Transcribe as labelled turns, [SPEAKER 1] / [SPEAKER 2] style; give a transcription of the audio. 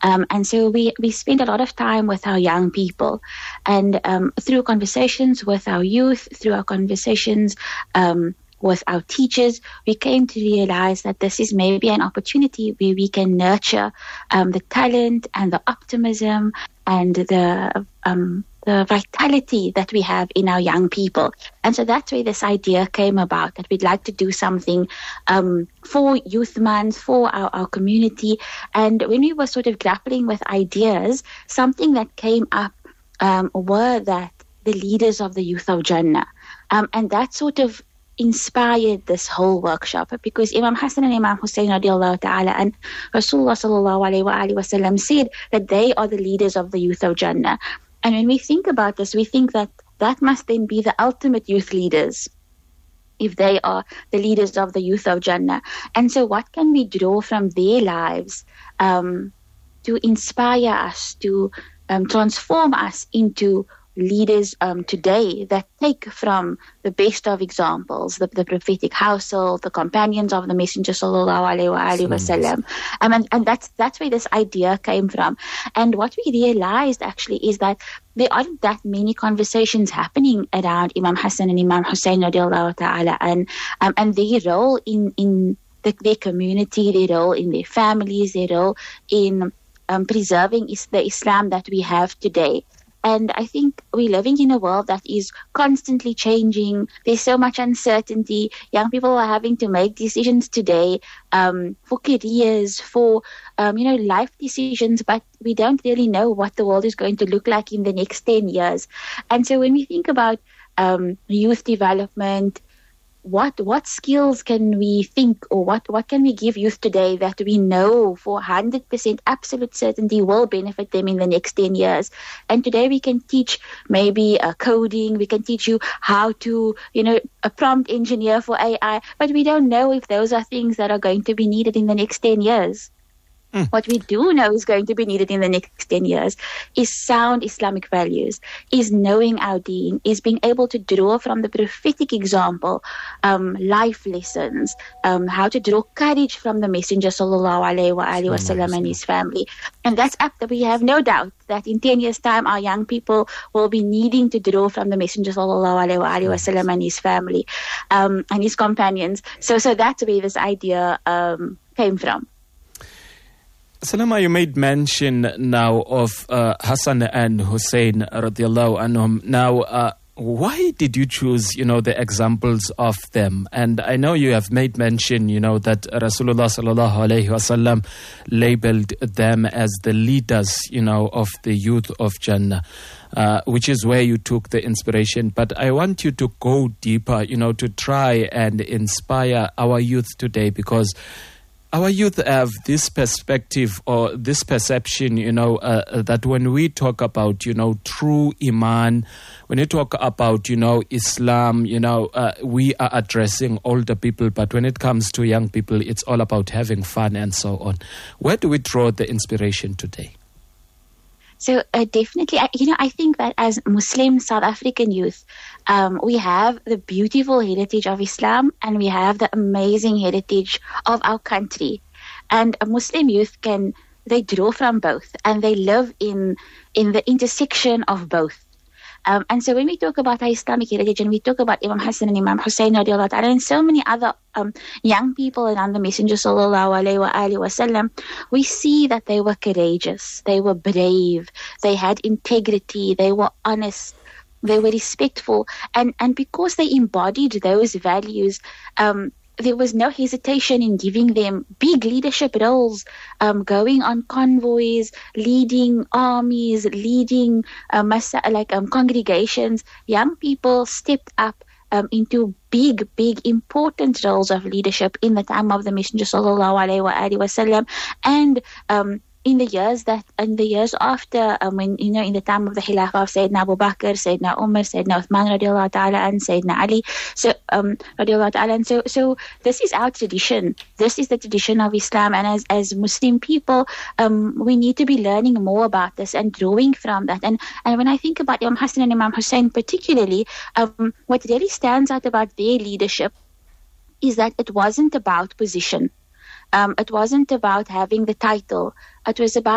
[SPEAKER 1] And so we spend a lot of time with our young people, and through conversations with our youth, through our conversations with our teachers, we came to realize that this is maybe an opportunity where we can nurture the talent and the optimism and the vitality that we have in our young people. And so that's where this idea came about, that we'd like to do something for Youth Month, for our community. And when we were sort of grappling with ideas, something that came up were that the leaders of the Youth of Jannah. And that sort of inspired this whole workshop, because Imam Hassan and Imam Hussein radiallahu ta'ala and Rasulullah sallallahu alayhi wa sallam said that they are the leaders of the Youth of Jannah. And when we think about this, we think that that must then be the ultimate youth leaders, if they are the leaders of the Youth of Jannah. And so what can we draw from their lives to inspire us, to transform us into leaders today that take from the best of examples, the prophetic household, the companions of the Messenger sallallahu alaihi wasallam, and that's where this idea came from. And what we realized actually is that there aren't that many conversations happening around Imam Hassan and Imam Hussein radiallahu ta'ala and their role in their community, their role in their families, their role in preserving the Islam that we have today. And I think we're living in a world that is constantly changing. There's so much uncertainty. Young people are having to make decisions today for careers, for life decisions, but we don't really know what the world is going to look like in the next 10 years. And so when we think about youth development, what skills can we think, or what can we give youth today that we know for 100% absolute certainty will benefit them in the next 10 years? And today we can teach maybe coding, we can teach you how to, a prompt engineer for AI, but we don't know if those are things that are going to be needed in the next 10 years. What we do know is going to be needed in the next 10 years is sound Islamic values, is knowing our deen, is being able to draw from the prophetic example, life lessons, how to draw courage from the Messenger sallallahu alaihi wa sallam and his family. And that's up that we have no doubt that in 10 years' time, our young people will be needing to draw from the Messenger sallallahu alaihi wa sallam and his family, and his companions. So that's where this idea came from.
[SPEAKER 2] Salama, you made mention now of Hassan and Hussein radiallahu anhum. Now, why did you choose, the examples of them? And I know you have made mention, that Rasulullah sallallahu alayhi wasallam labeled them as the leaders, of the Youth of Jannah, which is where you took the inspiration. But I want you to go deeper, to try and inspire our youth today, because our youth have this perspective or this perception, that when we talk about, true Iman, when you talk about, Islam, we are addressing older people. But when it comes to young people, it's all about having fun and so on. Where do we draw the inspiration today?
[SPEAKER 1] So definitely, I think that as Muslim South African youth, we have the beautiful heritage of Islam and we have the amazing heritage of our country. And a Muslim youth they draw from both and they live in the intersection of both. And so when we talk about our Islamic heritage and we talk about Imam Hassan and Imam Hussein and so many other young people around the Messenger sallallahu alaihi wasallam, we see that they were courageous, they were brave, they had integrity, they were honest, they were respectful, and because they embodied those values, there was no hesitation in giving them big leadership roles, going on convoys, leading armies, leading congregations. Young people stepped up into big, important roles of leadership in the time of the Messenger sallallahu alaihi wasallam, and in the years after, when in the time of the Khilafah of Sayyidina Abu Bakr, Sayyidina Umar, Sayyidina Uthman radiallahu ta'ala, and Sayyidina Ali, radiallahu ta'ala. And so this is our tradition. This is the tradition of Islam, and as Muslim people, we need to be learning more about this and drawing from that. And when I think about Imam Hassan and Imam Hussein particularly, what really stands out about their leadership is that it wasn't about position. It wasn't about having the title. It was about